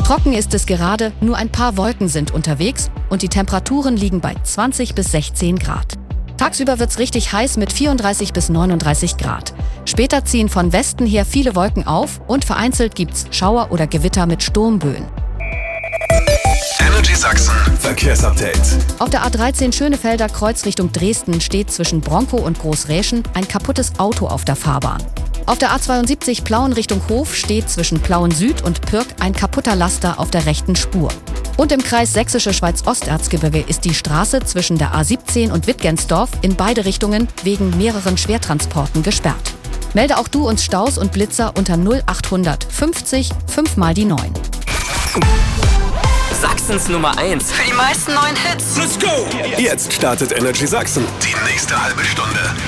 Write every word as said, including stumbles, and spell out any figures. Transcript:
Trocken ist es gerade, nur ein paar Wolken sind unterwegs und die Temperaturen liegen bei zwanzig bis sechzehn Grad. Tagsüber wird's richtig heiß mit vierunddreißig bis neununddreißig Grad. Später ziehen von Westen her viele Wolken auf und vereinzelt gibt's Schauer oder Gewitter mit Sturmböen. Energy Sachsen Verkehrsupdate. Auf der A dreizehn Schönefelder Kreuz Richtung Dresden steht zwischen Bronkow und Großräschen ein kaputtes Auto auf der Fahrbahn. Auf der A zweiundsiebzig Plauen Richtung Hof steht zwischen Plauen Süd und Pirk ein kaputter Laster auf der rechten Spur. Und im Kreis Sächsische Schweiz-Osterzgebirge ist die Straße zwischen der A siebzehn und Wittgensdorf in beide Richtungen wegen mehreren Schwertransporten gesperrt. Melde auch du uns Staus und Blitzer unter null achthundert fünfzig fünf mal die neun. Sachsens Nummer eins. Für die meisten neuen Hits. Let's go! Jetzt startet Energy Sachsen. Die nächste halbe Stunde.